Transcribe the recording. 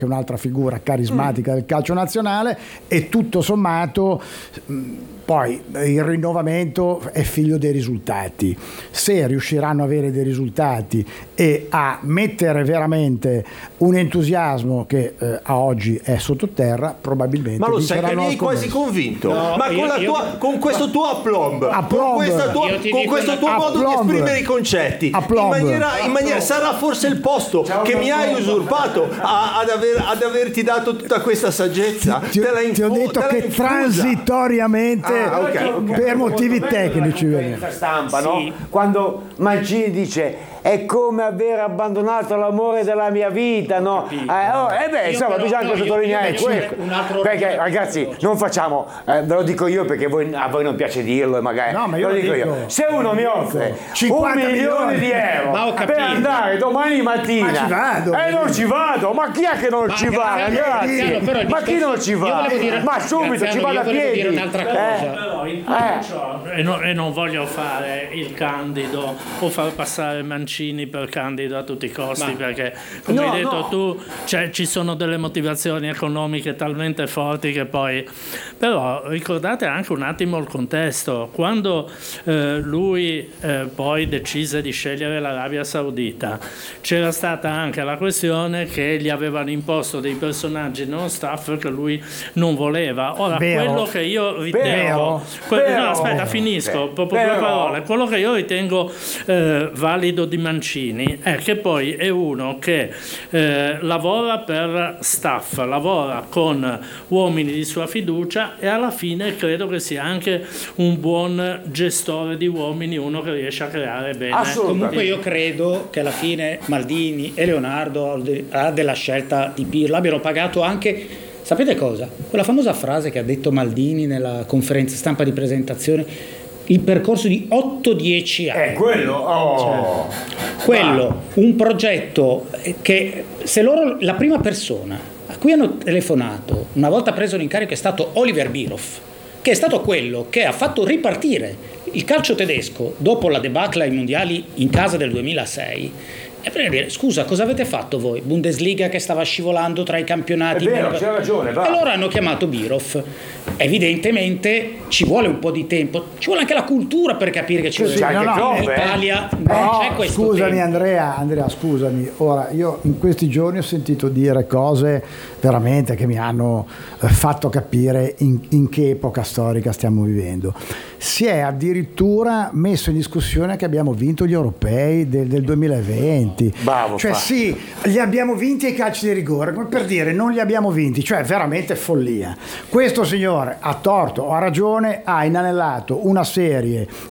che è un'altra figura carismatica del calcio nazionale, e tutto sommato poi il rinnovamento è figlio dei risultati. Se riusciranno a avere dei risultati e a mettere veramente un entusiasmo che a oggi è sottoterra, probabilmente. Ma lo sai che mi hai quasi convinto. No, ma con questo tuo aplomb, con questo tuo modo di esprimere i concetti, in maniera sarà forse il posto che mi hai usurpato ad averti dato tutta questa saggezza. Ti ho detto che transitoriamente per motivi tecnici. Stampa, no? Quando Mancini dice è come aver abbandonato l'amore della mia vita, no? Insomma, bisogna anche sottolineare questo, perché ragazzi non facciamo, ve lo dico io perché a voi non piace dirlo e magari lo dico io. Se uno mi offre 1 milione di euro per andare domani mattina non ci vado, ma chi è che non ci va, ragazzi? Ma chi non ci va? Ma subito ci vado a piedi. Dire un'altra cosa, però in tutto ciò, e non voglio fare il candido o far passare Mancini per candido a tutti i costi, perché come hai detto tu, ci sono delle motivazioni economiche talmente forti che poi, però ricordate anche un attimo il contesto. Quando lui poi decise di scegliere l'Arabia Saudita, c'era stata anche la questione che gli avevano imposto dei personaggi non staff che lui non voleva. Ora, quello che io ritengo, aspetta, finisco proprio 2 parole. Quello che io ritengo valido di Mancini è che poi è uno che lavora per staff, lavora con uomini di sua fiducia, e alla fine credo che sia anche un buon gestore di uomini, uno che riesce a creare bene. Comunque io credo che alla fine Maldini e Leonardo, al di là della scelta di Pirlo, abbiano pagato anche, sapete cosa? Quella famosa frase che ha detto Maldini nella conferenza stampa di presentazione, il percorso di 8-10 anni. Quello, un progetto che, se loro, la prima persona a cui hanno telefonato una volta preso l'incarico è stato Oliver Bierhoff, che è stato quello che ha fatto ripartire il calcio tedesco dopo la debacle ai mondiali in casa del 2006. E per dire, scusa, cosa avete fatto voi? Bundesliga che stava scivolando tra i campionati. È vero, c'è ragione, va. Allora hanno chiamato Bierhoff. Evidentemente ci vuole un po' di tempo, ci vuole anche la cultura per capire che ci vuole. In Italia non c'è questo scusami tempo. Andrea, scusami. Ora, io in questi giorni ho sentito dire cose veramente che mi hanno fatto capire in che epoca storica stiamo vivendo. Si è addirittura messo in discussione che abbiamo vinto gli europei del 2020. Bravo, sì, li abbiamo vinti ai calci di rigore, come per dire non li abbiamo vinti, cioè veramente follia. Questo signore, a torto o a ragione, ha inanellato una serie